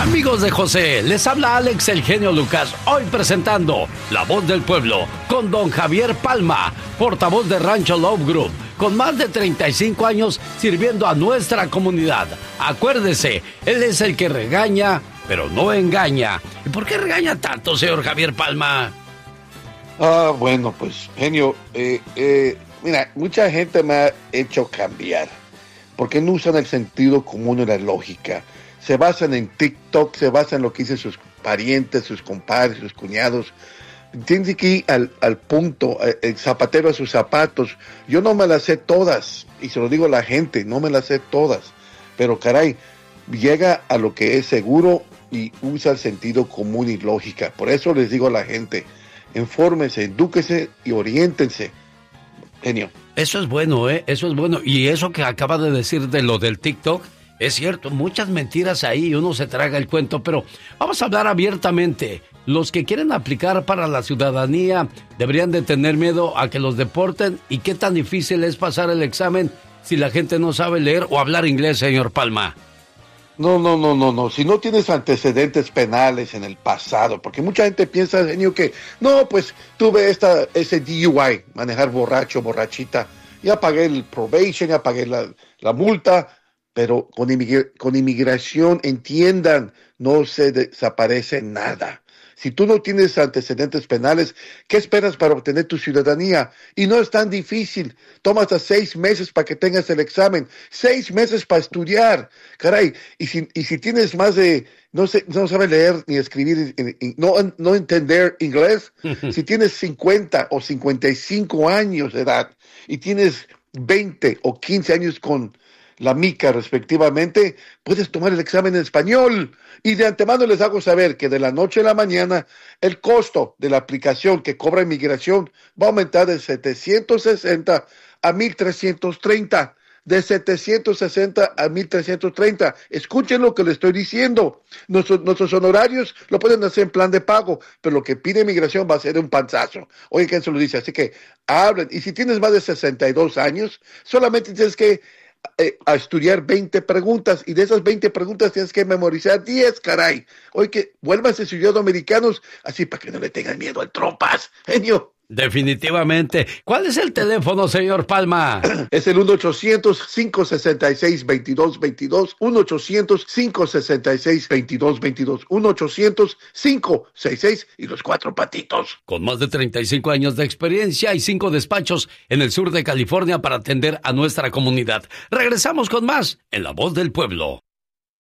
Amigos de José, les habla Alex el genio Lucas, hoy presentando La Voz del Pueblo con don Javier Palma, portavoz de Rancho Love Group, con más de 35 años sirviendo a nuestra comunidad. Acuérdese, él es el que regaña, pero no engaña. ¿Y por qué regaña tanto, señor Javier Palma? Bueno, pues, genio, mira, mucha gente me ha hecho cambiar, porque no usan el sentido común y la lógica. Se basan en TikTok, se basan en lo que dicen sus parientes, sus compadres, sus cuñados. Tienes que ir al punto, el zapatero a sus zapatos. Yo no me las sé todas, y se lo digo a la gente, no me las sé todas. Pero caray, llega a lo que es seguro y usa el sentido común y lógica. Por eso les digo a la gente, infórmense, edúquense y oriéntense. Genio. Eso es bueno, eso es bueno. Y eso que acaba de decir de lo del TikTok, es cierto, muchas mentiras ahí y uno se traga el cuento, pero vamos a hablar abiertamente. Los que quieren aplicar para la ciudadanía deberían de tener miedo a que los deporten. ¿Y qué tan difícil es pasar el examen si la gente no sabe leer o hablar inglés, señor Palma? No. Si no tienes antecedentes penales en el pasado, porque mucha gente piensa, genio, que no, pues tuve ese DUI, manejar borracho, borrachita, ya pagué el probation, ya pagué la multa. Pero con inmigración, entiendan, no se desaparece nada. Si tú no tienes antecedentes penales, ¿qué esperas para obtener tu ciudadanía? Y no es tan difícil. Toma hasta 6 meses para que tengas el examen. 6 meses para estudiar. Caray, y si tienes más de, no sabes leer ni escribir, no entender inglés, si tienes 50 o 55 años de edad y tienes 20 o 15 años con la mica respectivamente, puedes tomar el examen en español. Y de antemano les hago saber que de la noche a la mañana el costo de la aplicación que cobra inmigración va a aumentar de 760 a 1,330. De 760 a 1,330. Escuchen lo que les estoy diciendo. Nuestros honorarios lo pueden hacer en plan de pago, pero lo que pide inmigración va a ser un panzazo. Oye, ¿quién se lo dice? Así que hablen. Y si tienes más de 62 años, solamente tienes que a estudiar 20 preguntas, y de esas 20 preguntas tienes que memorizar 10, caray. Oye, que vuélvanse ciudadanos americanos, así para que no le tengan miedo al trompas, genio. Definitivamente. ¿Cuál es el teléfono, señor Palma? Es el 1-800-566-2222, 1-800-566-2222, 1-800-566 y los 4 patitos. Con más de 35 años de experiencia y 5 despachos en el sur de California para atender a nuestra comunidad. Regresamos con más en La Voz del Pueblo.